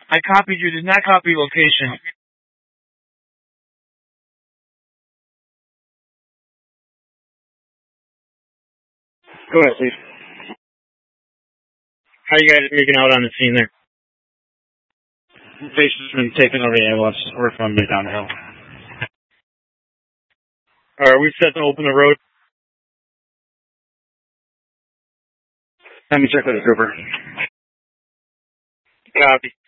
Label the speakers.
Speaker 1: I copied you. Did not copy location.
Speaker 2: Go ahead, please.
Speaker 1: How you guys making out on the scene there?
Speaker 2: Patient's been taken over the ambulance. We're from down the hill.
Speaker 1: Are we set to open the road?
Speaker 2: Let me check with the trooper.
Speaker 1: Copy.